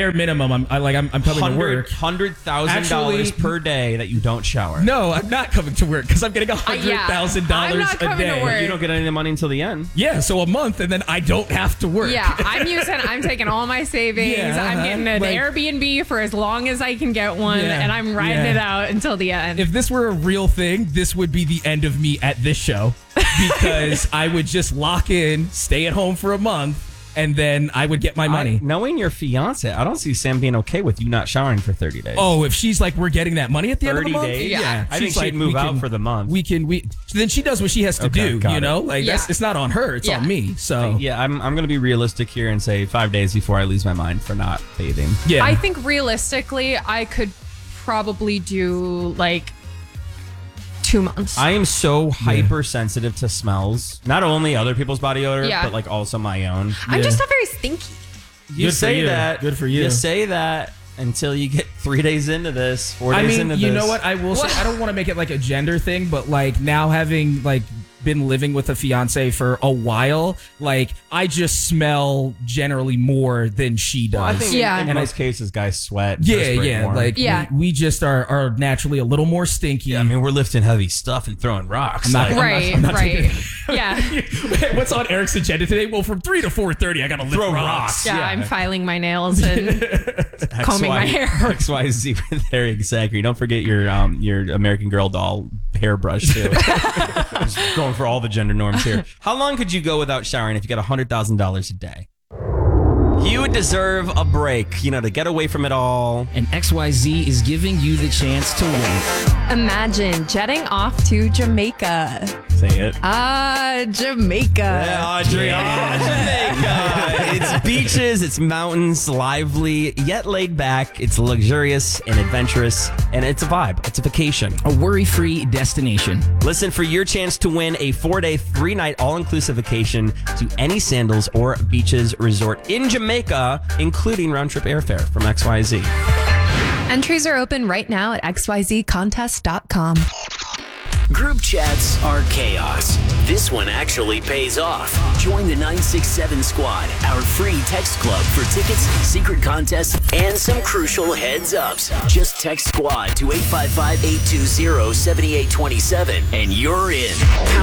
bare minimum. I'm coming to work. $100,000 per day that you don't shower. No, I'm not coming to work because I'm getting $100,000 I'm not a coming day. to work. You don't get any money until the end. Yeah, so a month, and then I don't have to work. Yeah, I'm taking all my savings. Yeah, I'm getting an Airbnb for as long as I can get one, and I'm riding it out until the end. If this were a real thing, this would be the end of me at this show because I would just lock in, stay at home for a month, and then I would get my money. Knowing your fiance, I don't see Sam being okay with you not showering for 30 days. Oh, if she's like, we're getting that money at the end of the 30 month? days? Yeah. I think She's she'd like, move we out can- for the month. Then she does what she has to do, got you it. know? Like, it's not on her, it's on me. So, Yeah, I'm going to be realistic here and say 5 days before I lose my mind for not bathing. yeah. I think realistically, I could probably do like 2 months. I am so hypersensitive to smells. Not only other people's body odor, Yeah. but like also my own. I'm just not very stinky. You Good for say you. that. Good for you. You say that until you get 3 days into this, 4 days into this. You know what? I will say, I don't want to make it like a gender thing, but like now having like been living with a fiance for a while, like I just smell generally more than she does. Well, I think Yeah. in most cases, guys sweat. yeah. More. Like we just are naturally a little more stinky. I mean, we're lifting heavy stuff and throwing rocks. I'm not- Right. Yeah. What's on Eric's agenda today? Well, from 3 to 4:30, I gotta lift Throw rocks. rocks. Yeah, I'm filing my nails and combing my hair. XYZ with Eric Zachary. Don't forget your American Girl doll hairbrush too. Just going for all the gender norms here. How long could you go without showering if you got $100,000 a day? You deserve a break, to get away from it all. And XYZ is giving you the chance to win. Imagine jetting off to Jamaica. Say it. Jamaica. Jamaica. It's beaches, it's mountains, lively, yet laid back. It's luxurious and adventurous, and it's a vibe. It's a vacation. A worry-free destination. Listen for your chance to win a 4-day, 3-night all-inclusive vacation to any Sandals or Beaches resort in Jamaica, including round-trip airfare from XYZ. Entries are open right now at xyzcontest.com. Group chats are chaos. This one actually pays off. Join the 967 Squad, our free text club for tickets, secret contests, and some crucial heads ups. Just text Squad to 855-820-7827 and you're in.